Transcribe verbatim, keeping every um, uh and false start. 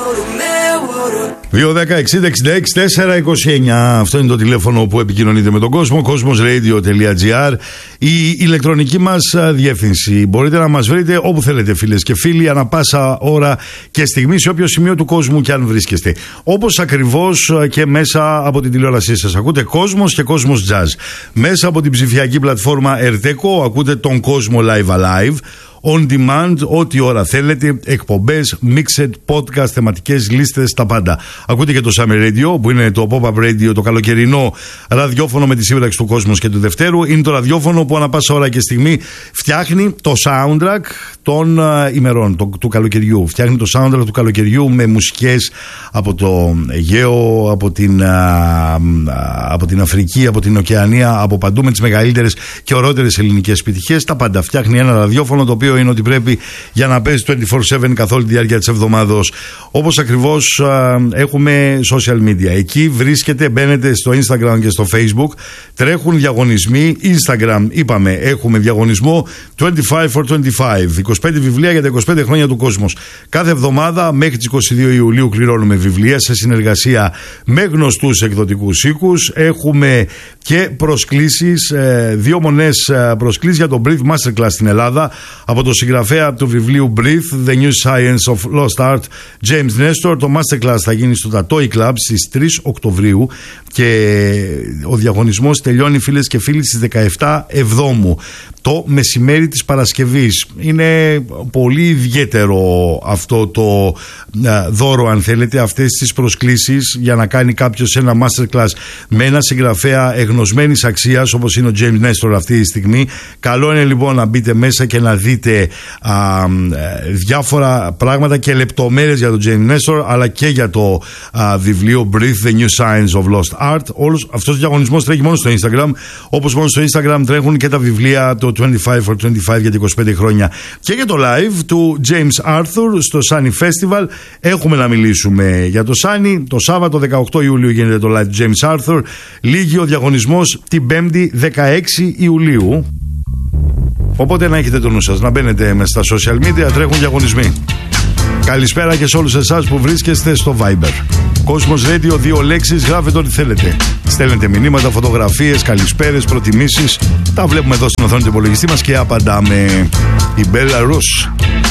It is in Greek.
δύο δέκα εξήντα εξήντα έξι τετρακόσια είκοσι εννιά. Αυτό είναι το τηλέφωνο που επικοινωνείτε με τον κόσμο. Cosmosradio.gr. Η ηλεκτρονική μας διεύθυνση. Μπορείτε να μας βρείτε όπου θέλετε, φίλες και φίλοι, ανά πάσα ώρα και στιγμή, σε όποιο σημείο του κόσμου και αν βρίσκεστε. Όπως ακριβώς και μέσα από την τηλεόρασή σας. Ακούτε Cosmos και Cosmos Jazz. Μέσα από την ψηφιακή πλατφόρμα Ερτέκο ακούτε τον κόσμο Live Alive. On demand, ό,τι ώρα θέλετε, εκπομπές, mixed, podcast, θεματικές λίστες, τα πάντα. Ακούτε και το Summer Radio, που είναι το pop-up radio, το καλοκαιρινό ραδιόφωνο με τη σύμπραξη του Κόσμος και του Δευτέρου. Είναι το ραδιόφωνο που ανά πάσα ώρα και στιγμή φτιάχνει το soundtrack των uh, ημερών, το, του καλοκαιριού. Φτιάχνει το soundtrack του καλοκαιριού με μουσικές από το Αιγαίο, από την, uh, uh, από την Αφρική, από την Οκεανία, από παντού, με τις μεγαλύτερες και ωραίτερες ελληνικές επιτυχίες. Τα πάντα. Φτιάχνει ένα ραδιόφωνο το οποίο είναι ότι πρέπει για να παίζει είκοσι τέσσερις επτά καθ' όλη τη διάρκεια της εβδομάδος. Όπως ακριβώς α, έχουμε social media. Εκεί βρίσκεται, μπαίνετε στο Instagram και στο Facebook. Τρέχουν διαγωνισμοί. Instagram, είπαμε, έχουμε διαγωνισμό είκοσι πέντε for είκοσι πέντε. είκοσι πέντε βιβλία για τα είκοσι πέντε χρόνια του Κόσμος. Κάθε εβδομάδα μέχρι τις είκοσι δύο Ιουλίου κληρώνουμε βιβλία σε συνεργασία με γνωστούς εκδοτικούς οίκους. Έχουμε και προσκλήσεις, ε, δύο μονές ε, προσκλήσεις για το Breathe Masterclass στην Ελλάδα από το συγγραφέα του βιβλίου Breathe, The New Science of Lost Art, James Nestor. Το Masterclass θα γίνει στο Tatoi Club στις τρεις Οκτωβρίου και ο διαγωνισμός τελειώνει, φίλες και φίλοι, στις δεκαεπτά Εβδόμου, το μεσημέρι της Παρασκευής. Είναι πολύ ιδιαίτερο αυτό το δώρο, αν θέλετε, αυτές τις προσκλήσεις για να κάνει κάποιος ένα masterclass με ένα συγγραφέα εγνωσμένης αξίας όπως είναι ο James Nestor αυτή τη στιγμή. Καλό είναι λοιπόν να μπείτε μέσα και να δείτε α, διάφορα πράγματα και λεπτομέρειες για τον James Nestor, αλλά και για το α, βιβλίο Breathe, The New Science of Lost Art. Όλος αυτός ο διαγωνισμός τρέχει μόνο στο Instagram, όπως μόνο στο Instagram τρέχουν και τα βιβλία το είκοσι πέντε for είκοσι πέντε για τα είκοσι πέντε χρόνια και για το live του James Arthur στο Sunny Festival. Έχουμε να μιλήσουμε για το Sunny. Το Σάββατο δεκαοκτώ Ιουλίου γίνεται το live του James Arthur. Λύγει ο διαγωνισμός την Πέμπτη δεκαέξι Ιουλίου. Οπότε να έχετε το νου σας, να μπαίνετε μέσα στα social media, τρέχουν διαγωνισμοί. Καλησπέρα και σε όλους εσάς που βρίσκεστε στο Viber. Cosmos Radio, δύο λέξεις, γράφετε ό,τι θέλετε. Στέλνετε μηνύματα, φωτογραφίες, καλησπέρες, προτιμήσεις. Τα βλέπουμε εδώ στην οθόνη του υπολογιστή μας και απαντάμε. Η Belarus.